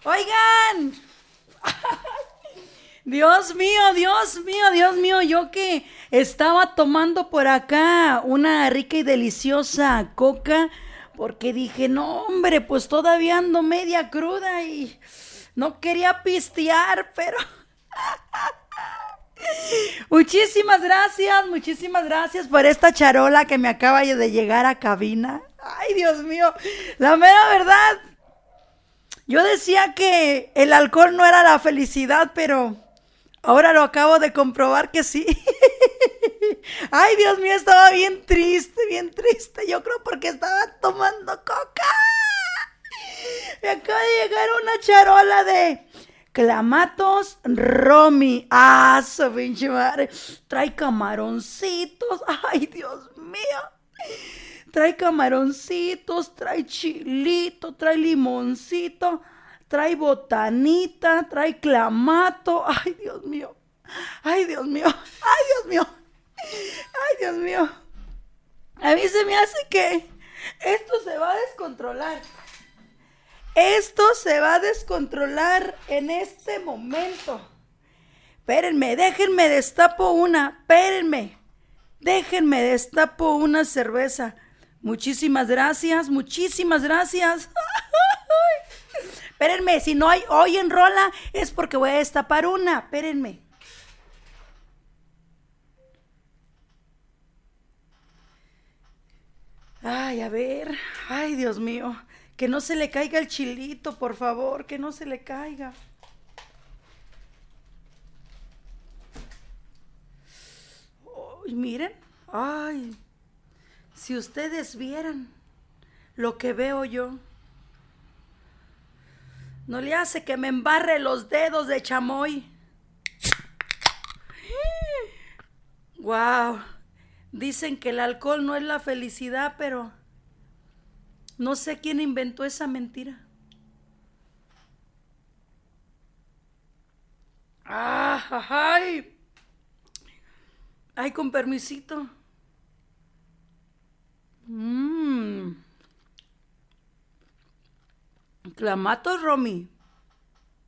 Oigan, Dios mío, Dios mío, Dios mío, yo que estaba tomando por acá una rica y deliciosa coca, porque dije, no, hombre, pues todavía ando media cruda y no quería pistear, pero muchísimas gracias por esta charola que me acaba de llegar a cabina. Ay, Dios mío, la mera verdad, yo decía que el alcohol no era la felicidad, pero ahora lo acabo de comprobar que sí. Ay, Dios mío, estaba bien triste, bien triste. Yo creo porque estaba tomando coca. Me acaba de llegar una charola de Clamatos Romy. Ah, su pinche madre. Trae camaroncitos. Ay, Dios mío. Trae camaroncitos, trae chilito, trae limoncito, trae botanita, trae clamato. Ay, Dios mío. Ay, Dios mío. Ay, Dios mío. Ay, Dios mío. A mí se me hace que esto se va a descontrolar. Esto se va a descontrolar en este momento. Espérenme, déjenme destapo una. Espérenme. Déjenme destapo una cerveza. Muchísimas gracias, muchísimas gracias. Espérenme, si no hay hoy en rola es porque voy a destapar una. Espérenme. Ay, a ver. Ay, Dios mío. Que no se le caiga el chilito, por favor. Que no se le caiga. Ay, miren. Ay. Si ustedes vieran lo que veo yo. No le hace que me embarre los dedos de chamoy. Wow. Dicen que el alcohol no es la felicidad, pero no sé quién inventó esa mentira. Ay. Ay, con permisito. Clamato Romy.